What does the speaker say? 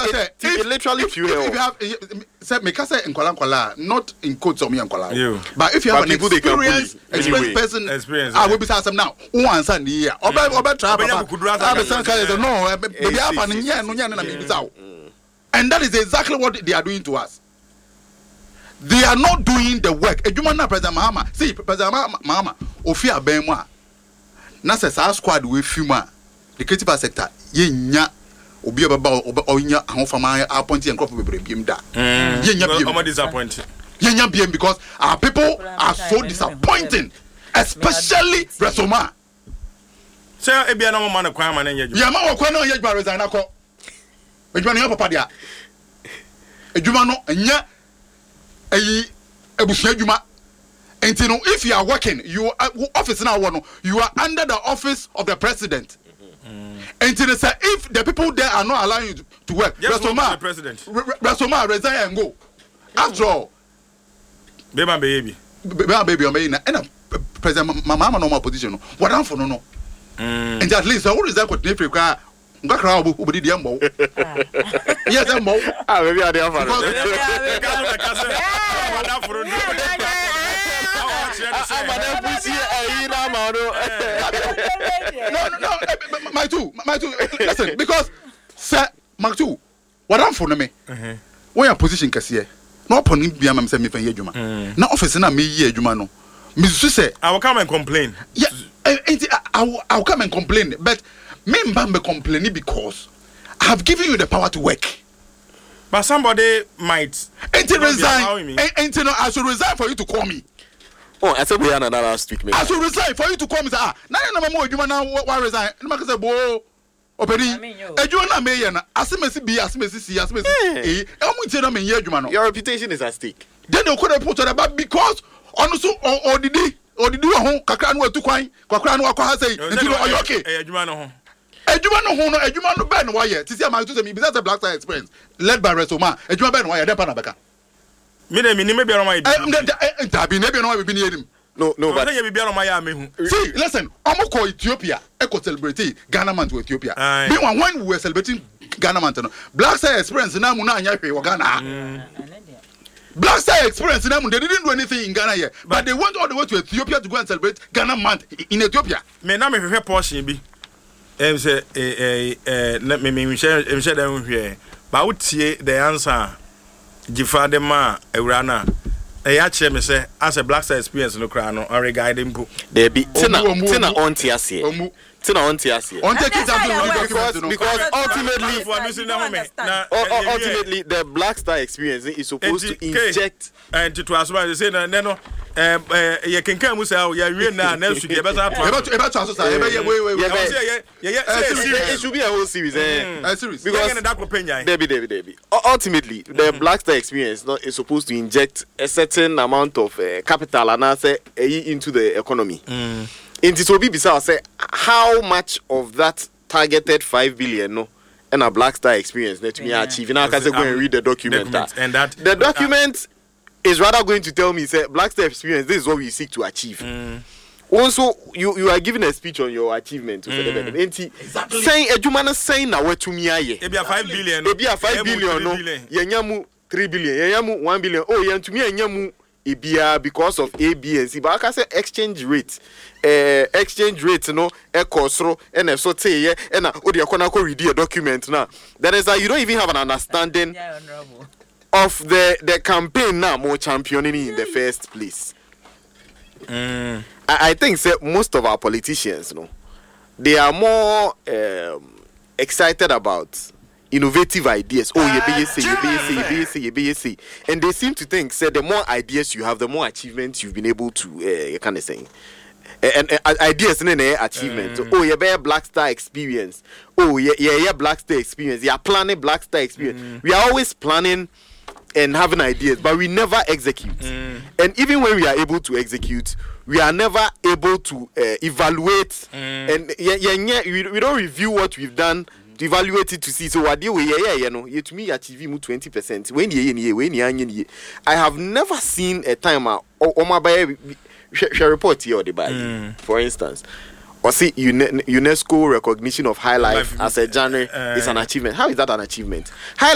it literally fuel. If you have say make us say nkwala not in quotes of me nkwala. But if you have an experienced person, I will be saying now. Who answer the year? Oba try no, baby have no. And that is exactly what they are doing to us. They are not doing the work. Ejumana President Mahama. See, President Mahama, Ofia Benwa. Nasa sa squad we fuma. The creative sector, ye nya obi ababa onya ahofama appointed and crop bebre biem da. Ye nya biem. I'm disappointed. Ye nya biem because our people are so disappointing, especially Resoma. Say ebia na mo man kwan man nya ya ma wo kwan na nya resign akọ. Ejuma no papa dia. Ejuma no nya ayi ebusu ejuma. And you know, if you are working, you are office now, you are under the office of the president. And you know, if the people there are not allowing you to work, Resoma resign and go. After all, baby, and President Mama no more position. What I'm for no. And at least I will resign with Africa. Yes, I'm more. Maybe I did No, my two. Listen, because sir, my two. What I'm for me? Where position kasi? No poni bi am say me fan yedwuma. Na office na me yi edwuma no. Me say I will come and complain. Yeah, I will come and complain, but me mbambe complaining because I have given you the power to work. But somebody might. Ain't it resign? Ain't it no? I should resign for you to call me. Oh, I said we had another last week. I should resign for you to call me. Say, now you know more. You now why resign? You make say, "Bo, operi." You na me yana. Asimesi B, asimesi C, asimesi A. Emu iti na me ye you no. Your reputation is at stake. Then you could put on about because onusu odidi ho kakra no atu kwan. Kakra no akwa say. Nti no okay. Ejuma no ho. Ejuma no ben why here. Tisi am to say me business the Black Star Experience led by Resoma. Ejuma ben why here. Dem pa na beka. Me maybe on my No, but see, listen, I'm call Ethiopia. Echo celebrate Ghana man to Ethiopia. Meanwhile, when we were celebrating Ghana man, Black Star Experience in Amuna and Ghana. Black Star Experience in Amuna, they didn't do anything in Ghana yet, but they went all the way to Ethiopia to go and celebrate Ghana month in Ethiopia. Me na me hwehwe portion bi. Say let me share them here. But utie the answer Jifade ma Eurana. Eyache me say as a Black Star Experience no kra no or guide him. There be tina on tiase. Tina on tiase. On take it because ultimately the Black Star Experience is supposed to inject and to as well say no you can come say you real na next week better it should be a whole series series because Debbie ultimately the Black Star Experience is supposed to inject a certain amount of capital and say into the economy. Into so be say how much of that targeted 5 billion no and a Black Star Experience let me achieve. Now I can go and read the document and that the document is rather going to tell me say Black Star Experience this is what we seek to achieve. Also you are giving a speech on your achievement to exactly. Saying ejumana saying na wetu mi aye e be 5 billion e be 5 billion no yenyamu 3 billion yenyamu 1 billion oh yentumi yenyamu ebia because of A, B, and C. But I say exchange rate no ekosro and so say and odi akona ko read your document now. That is that you don't even have an understanding of the campaign now more championing in the first place. I think say most of our politicians they are more excited about innovative ideas. Oh, you say. And they seem to think, say, the more ideas you have, the more achievements you've been able to, kind of saying. And ideas in achievement. Oh, you bear Black Star Experience. Oh, yeah, Black Star Experience. You are planning Black Star Experience. We are always planning and having ideas, but we never execute. And even when we are able to execute, we are never able to evaluate. And we don't review what we've done. To evaluate it to see so what do we you to me achieve 20% when I have never seen a time or my report here or the body for instance or see UNESCO recognition of high life as a genre is an achievement. How is that an achievement? High